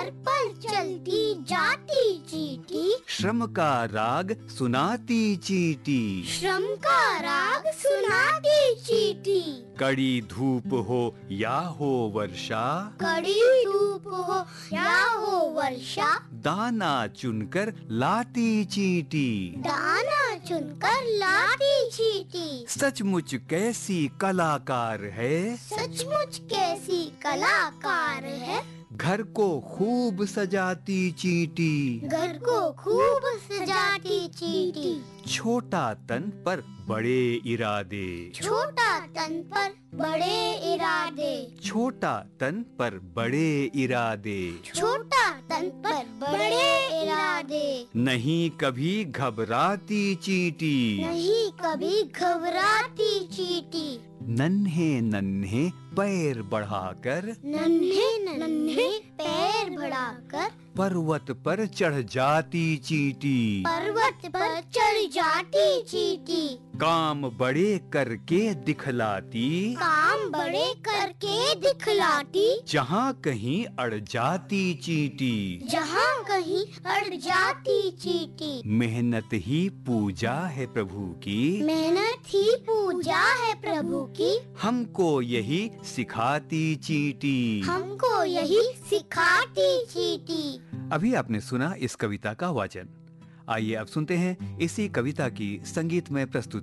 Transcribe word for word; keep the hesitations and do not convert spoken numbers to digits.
हर पल चलती जाती चींटी, श्रम का राग सुनाती चींटी। श्रम का राग सुनाती चींटी। कड़ी धूप हो या हो वर्षा, कड़ी धूप हो या हो वर्षा, दाना चुनकर लाती चींटी। दाना चुनकर लाती चींटी। सचमुच कैसी कलाकार है, सचमुच कैसी कलाकार है, घर को खूब सजाती चींटी। घर को खूब सजाती चींटी। छोटा तन पर बड़े इरादे, छोटा तन पर बड़े इरादे, छोटा तन पर बड़े इरादे। छोटा तन पर बड़े इरादे। नहीं कभी घबराती चींटी, नहीं कभी घबराती चींटी। नन्हे नन्हे पैर बढ़ाकर, नन्हे नन्हे पैर बढ़ाकर, पर्वत पर चढ़ जाती चींटी। पर्वत पर चढ़ जाती चींटी। काम बड़े करके दिखलाती, काम बड़े करके दिखलाती, जहाँ कहीं अड़ जाती चींटी। जहाँ कहीं अड़ जाती चींटी। मेहनत ही पूजा है प्रभु की, मेहनत ही पूजा है प्रभु की, हमको यही सिखाती चींटी। हमको यही सिखाती चींटी। अभी आपने सुना इस कविता का वाचन। आइए अब सुनते हैं इसी कविता की संगीतमय प्रस्तुति।